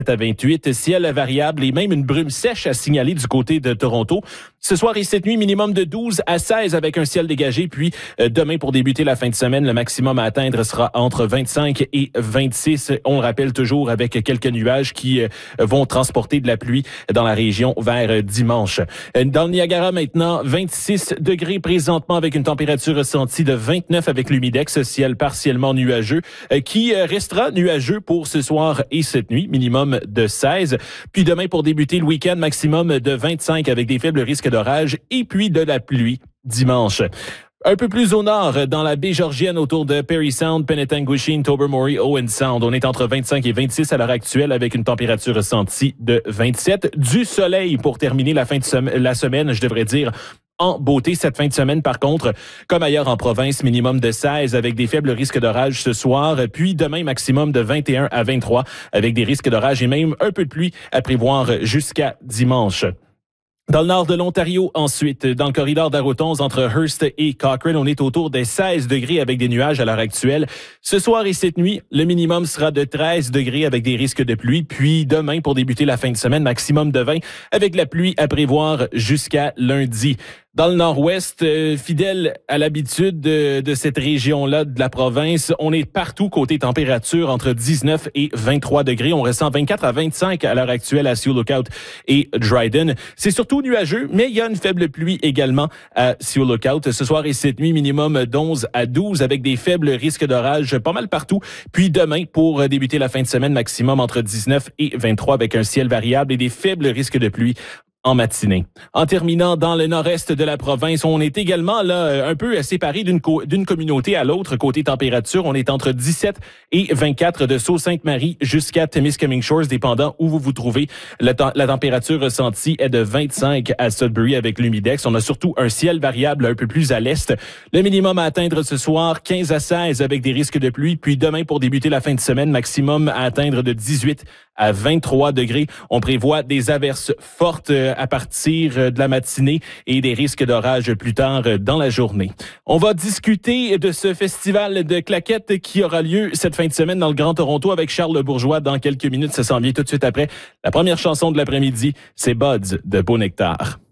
à 28, ciel variable et même une brume sèche à signaler du côté de Toronto. Ce soir et cette nuit, minimum de 12 à 16 avec un ciel dégagé. Puis demain, pour débuter la fin de semaine, le maximum à atteindre sera entre 25 et 26. On le rappelle toujours avec quelques nuages qui vont transporter de la pluie dans la région vers dimanche. Dans le Niagara maintenant, 26 degrés présentement avec une température ressentie de 29 avec l'humidex, ciel partiellement nuageux qui restera nuageux pour ce soir et cette nuit, minimum de 16. Puis demain, pour débuter le week-end, maximum de 25 avec des faibles risques d'orage et puis de la pluie dimanche. Un peu plus au nord, dans la baie Georgienne, autour de Parry Sound, Penetanguishene, Tobermory, Owen Sound. On est entre 25 et 26 à l'heure actuelle avec une température ressentie de 27. Du soleil pour terminer la fin de la semaine, je devrais dire, en beauté cette fin de semaine. Par contre, comme ailleurs en province, minimum de 16 avec des faibles risques d'orage ce soir. Puis demain, maximum de 21 à 23 avec des risques d'orage et même un peu de pluie à prévoir jusqu'à dimanche. Dans le nord de l'Ontario, ensuite, dans le corridor d'Arrotons entre Hearst et Cochrane, on est autour des 16 degrés avec des nuages à l'heure actuelle. Ce soir et cette nuit, le minimum sera de 13 degrés avec des risques de pluie. Puis demain, pour débuter la fin de semaine, maximum de 20 avec la pluie à prévoir jusqu'à lundi. Dans le nord-ouest, fidèle à l'habitude de cette région-là de la province, on est partout côté température entre 19 et 23 degrés. On ressent 24 à 25 à l'heure actuelle à Sioux Lookout et Dryden. C'est surtout nuageux, mais il y a une faible pluie également à Sioux Lookout. Ce soir et cette nuit, minimum d'11 à 12 avec des faibles risques d'orage pas mal partout. Puis demain, pour débuter la fin de semaine, maximum entre 19 et 23 avec un ciel variable et des faibles risques de pluie en matinée. En terminant dans le nord-est de la province, on est également là un peu séparé d'une communauté à l'autre. Côté température, on est entre 17 et 24 de Sault-Sainte-Marie jusqu'à Temiskaming Shores, dépendant où vous vous trouvez. La température ressentie est de 25 à Sudbury avec l'humidex. On a surtout un ciel variable un peu plus à l'est. Le minimum à atteindre ce soir, 15 à 16 avec des risques de pluie. Puis demain, pour débuter la fin de semaine, maximum à atteindre de 18 à 23 degrés. On prévoit des averses fortes à partir de la matinée et des risques d'orage plus tard dans la journée. On va discuter de ce festival de claquettes qui aura lieu cette fin de semaine dans le Grand Toronto avec Charles Le Bourgeois dans quelques minutes. Ça s'en vient tout de suite après. La première chanson de l'après-midi, c'est Buds de Beau Nectar.